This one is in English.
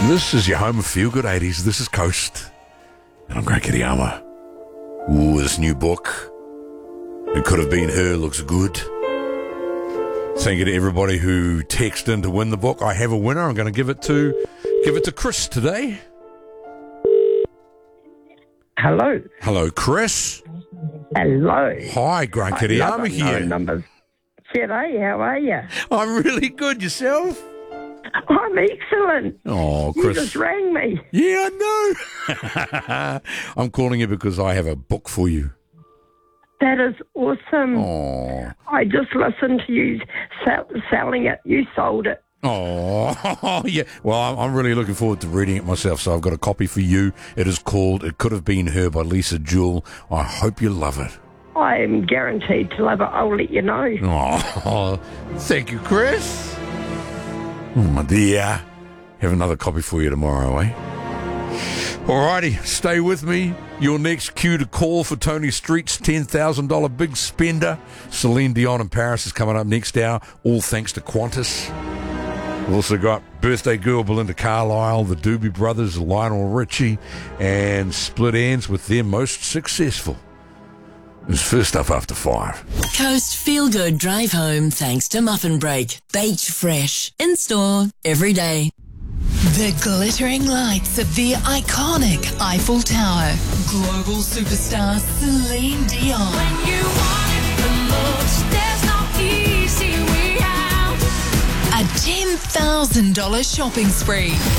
This is your home of Feel Good 80s. This is Coast. And I'm Grant Kiriyama. Ooh, this new book, It Could Have Been Her, looks good. Thank you to everybody who texted in to win the book. I have a winner. I'm going to give it to Chris today. Hello. Hello, Chris. Hello. Hi, Grant Kiriyama here. Numbers. G'day, how are you? I'm really good. Yourself? I'm excellent. Oh, You Chris. just rang me. Yeah, I know. I'm calling you because I have a book for you. That is awesome. Oh. I just listened to you selling it. You sold it. Oh, yeah. Well, I'm really looking forward to reading it myself, so I've got a copy for you. It is called It Could Have Been Her by Lisa Jewell. I hope you love it. I'm guaranteed to love it. I'll let you know. Oh, thank you, Chris. Oh, my dear. Have another copy for you tomorrow, eh? Alrighty, stay with me. Your next cue to call for Tony Street's $10,000 big spender. Celine Dion in Paris is coming up next hour, all thanks to Qantas. We've also got birthday girl Belinda Carlisle, the Doobie Brothers, Lionel Richie, and Split Ends with their most successful. It's first up after 5. Coast Feel Good Drive Home thanks to Muffin Break. Beach Fresh. In store every day. The glittering lights of the iconic Eiffel Tower. Global superstar Celine Dion. When you want it the most, there's no easy way out. A $10,000 shopping spree.